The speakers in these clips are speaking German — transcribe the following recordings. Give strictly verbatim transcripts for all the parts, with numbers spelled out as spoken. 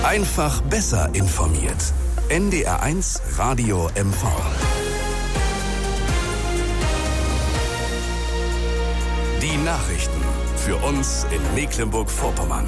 Einfach besser informiert. N D R eins Radio M V. Die Nachrichten für uns in Mecklenburg-Vorpommern.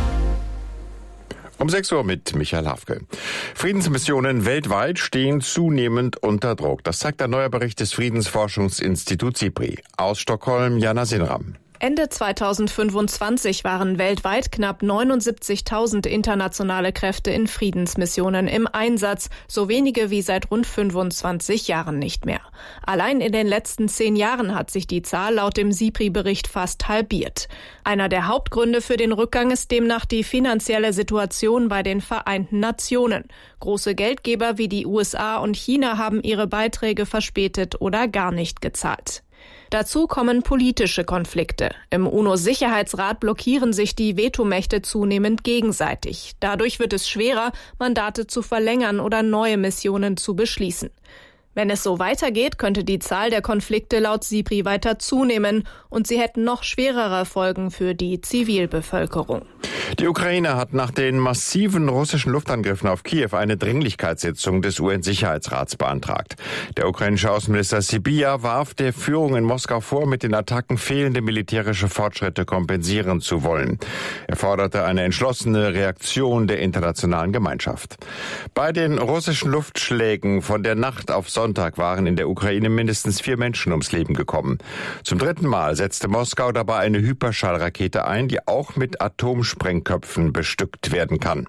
Um sechs Uhr mit Michael Hafke. Friedensmissionen weltweit stehen zunehmend unter Druck. Das zeigt ein neuer Bericht des Friedensforschungsinstituts SIPRI. Aus Stockholm, Jana Sinram. Ende zweitausendfünfundzwanzig waren weltweit knapp neunundsiebzigtausend internationale Kräfte in Friedensmissionen im Einsatz, so wenige wie seit rund fünfundzwanzig Jahren nicht mehr. Allein in den letzten zehn Jahren hat sich die Zahl laut dem SIPRI-Bericht fast halbiert. Einer der Hauptgründe für den Rückgang ist demnach die finanzielle Situation bei den Vereinten Nationen. Große Geldgeber wie die U S A und China haben ihre Beiträge verspätet oder gar nicht gezahlt. Dazu kommen politische Konflikte. Im UNO-Sicherheitsrat blockieren sich die Vetomächte zunehmend gegenseitig. Dadurch wird es schwerer, Mandate zu verlängern oder neue Missionen zu beschließen. Wenn es so weitergeht, könnte die Zahl der Konflikte laut SIPRI weiter zunehmen und sie hätten noch schwerere Folgen für die Zivilbevölkerung. Die Ukraine hat nach den massiven russischen Luftangriffen auf Kiew eine Dringlichkeitssitzung des U N-Sicherheitsrats beantragt. Der ukrainische Außenminister Sybiha warf der Führung in Moskau vor, mit den Attacken fehlende militärische Fortschritte kompensieren zu wollen. Er forderte eine entschlossene Reaktion der internationalen Gemeinschaft. Bei den russischen Luftschlägen von der Nacht auf Sonntag waren in der Ukraine mindestens vier Menschen ums Leben gekommen. Zum dritten Mal setzte Moskau dabei eine Hyperschallrakete ein, die auch mit Atomsprengköpfen bestückt werden kann.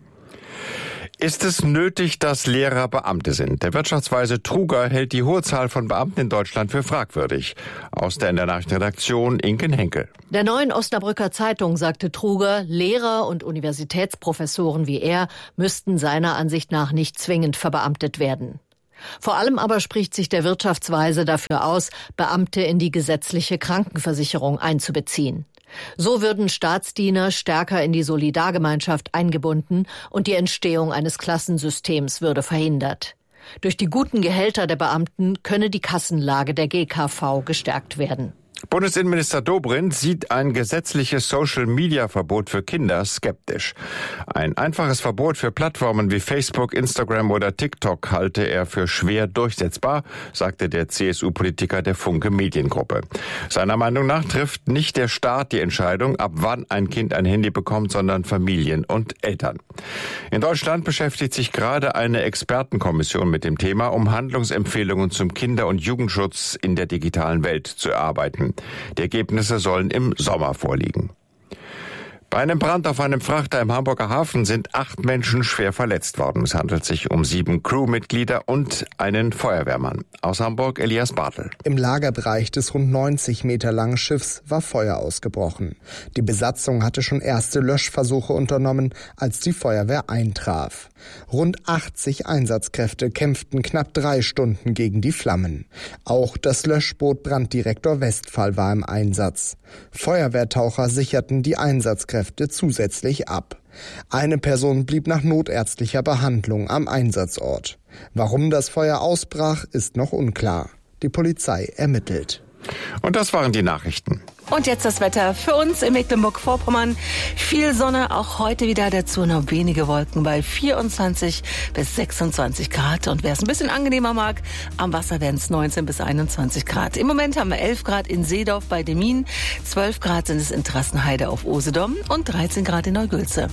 Ist es nötig, dass Lehrer Beamte sind? Der Wirtschaftsweise Truger hält die hohe Zahl von Beamten in Deutschland für fragwürdig. Aus der N D R-Nachrichtenredaktion Inken Henkel. Der Neuen Osnabrücker Zeitung sagte Truger, Lehrer und Universitätsprofessoren wie er müssten seiner Ansicht nach nicht zwingend verbeamtet werden. Vor allem aber spricht sich der Wirtschaftsweise dafür aus, Beamte in die gesetzliche Krankenversicherung einzubeziehen. So würden Staatsdiener stärker in die Solidargemeinschaft eingebunden und die Entstehung eines Klassensystems würde verhindert. Durch die guten Gehälter der Beamten könne die Kassenlage der G K V gestärkt werden. Bundesinnenminister Dobrindt sieht ein gesetzliches Social-Media-Verbot für Kinder skeptisch. Ein einfaches Verbot für Plattformen wie Facebook, Instagram oder TikTok halte er für schwer durchsetzbar, sagte der C S U-Politiker der Funke Mediengruppe. Seiner Meinung nach trifft nicht der Staat die Entscheidung, ab wann ein Kind ein Handy bekommt, sondern Familien und Eltern. In Deutschland beschäftigt sich gerade eine Expertenkommission mit dem Thema, um Handlungsempfehlungen zum Kinder- und Jugendschutz in der digitalen Welt zu erarbeiten. Die Ergebnisse sollen im Sommer vorliegen. Bei einem Brand auf einem Frachter im Hamburger Hafen sind acht Menschen schwer verletzt worden. Es handelt sich um sieben Crewmitglieder und einen Feuerwehrmann. Aus Hamburg Elias Bartel. Im Lagerbereich des rund neunzig Meter langen Schiffs war Feuer ausgebrochen. Die Besatzung hatte schon erste Löschversuche unternommen, als die Feuerwehr eintraf. Rund achtzig Einsatzkräfte kämpften knapp drei Stunden gegen die Flammen. Auch das Löschboot Branddirektor Westphal war im Einsatz. Feuerwehrtaucher sicherten die Einsatzkräfte zusätzlich ab. Eine Person blieb nach notärztlicher Behandlung am Einsatzort. Warum das Feuer ausbrach, ist noch unklar. Die Polizei ermittelt. Und das waren die Nachrichten. Und jetzt das Wetter für uns in Mecklenburg-Vorpommern. Viel Sonne, auch heute wieder, dazu noch wenige Wolken bei vierundzwanzig bis sechsundzwanzig Grad. Und wer es ein bisschen angenehmer mag, am Wasser werden es neunzehn bis einundzwanzig Grad. Im Moment haben wir elf Grad in Seedorf bei Demmin, zwölf Grad sind es in Trassenheide auf Usedom und dreizehn Grad in Neugülze.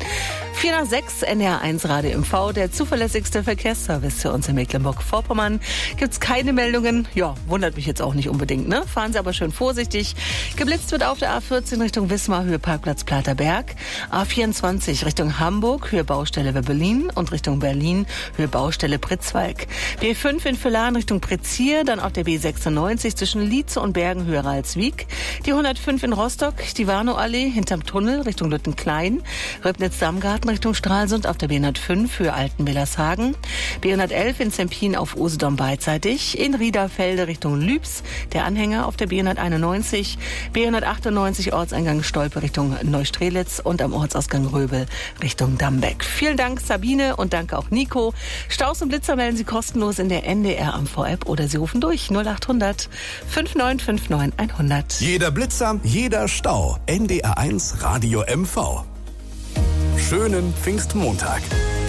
vier nach sechs, N D R eins Radio M V, der zuverlässigste Verkehrsservice für uns in Mecklenburg-Vorpommern. Gibt's keine Meldungen? Ja, wundert mich jetzt auch nicht unbedingt, ne? Fahren Sie aber schön vorsichtig. Geblitzt wird auf der A vierzehn Richtung Wismar, Höhe Parkplatz Platerberg. A vierundzwanzig Richtung Hamburg, Höhe Baustelle Berlin und Richtung Berlin, Höhe Baustelle Pritzwalk. B fünf in Villaren Richtung Pretzier, dann auf der B sechsundneunzig zwischen Lietze und Bergen, Höhe Ralswiek. Die hundertfünf in Rostock, die Warnow-Allee hinterm Tunnel Richtung Lüttenklein. Röbnitz-Damgarten Richtung Stralsund auf der B hundertfünf für Altenwillershagen. B hundertelf in Zempin auf Usedom beidseitig. In Riederfelde Richtung Lübs, der Anhänger auf der B hunderteinundneunzig. B hundertachtundneunzig Ortseingang Stolpe Richtung Neustrelitz und am Ortsausgang Röbel Richtung Dambeck. Vielen Dank Sabine und danke auch Nico. Staus und Blitzer melden Sie kostenlos in der N D R A M V-App oder Sie rufen durch null achthundert fünfundneunzig neunundfünfzig hundert. Jeder Blitzer, jeder Stau. N D R eins Radio M V. schönen Pfingstmontag.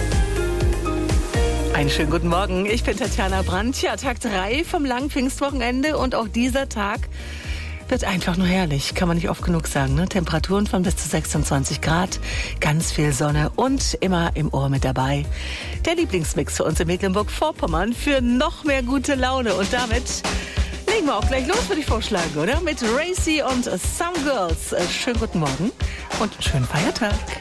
Einen schönen guten Morgen, ich bin Tatjana Brandt. Ja, Tag drei vom langen Pfingstwochenende und auch dieser Tag wird einfach nur herrlich, kann man nicht oft genug sagen. Ne? Temperaturen von bis zu sechsundzwanzig Grad, ganz viel Sonne und immer im Ohr mit dabei. Der Lieblingsmix für uns in Mecklenburg-Vorpommern für noch mehr gute Laune. Und damit legen wir auch gleich los, würde ich vorschlagen, oder? Mit Racy und Some Girls. Schönen guten Morgen und einen schönen Feiertag.